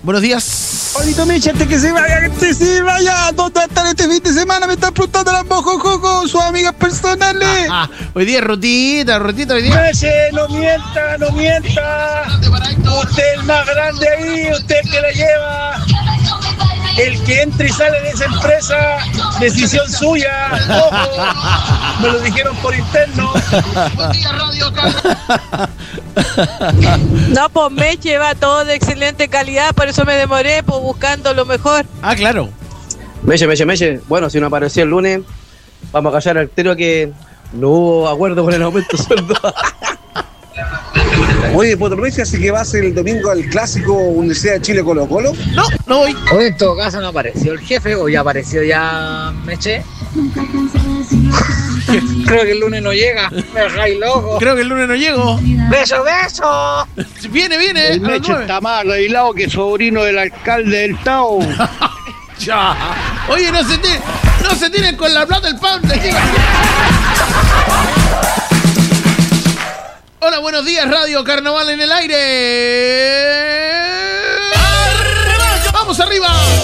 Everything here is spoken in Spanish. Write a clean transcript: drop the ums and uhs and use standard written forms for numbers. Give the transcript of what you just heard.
Buenos días. Polito Meche, antes que se vaya, ¿dónde están este fin de semana? Me están preguntando las mojojojo, sus amigas personales. Hoy día es rutita hoy día. Meche, no mienta. Usted es el más grande ahí, usted es el que la lleva. El que entra y sale de esa empresa, decisión suya. Ojo, me lo dijeron por interno. Buen día, Radio No, pues Meche va todo de excelente calidad, por eso me demoré, pues buscando lo mejor. Ah, claro. Meche. Bueno, si no apareció el lunes, vamos a callar al tiro que no hubo acuerdo con el aumento de sueldo. Oye, Potorrecia, así que vas el domingo al clásico Universidad de Chile Colo-Colo. No voy. Oye, en todo caso no apareció el jefe, o ya apareció ya Meche. Creo que el lunes no llega, me dejáis loco. Creo que el lunes no llego. ¡Beso! Viene. El Meche está más arreglado que sobrino del alcalde del Tao. Ya. Oye, no se tiren con la plata del pan. Hola, buenos días, Radio Carnaval en el aire. ¡Vamos arriba!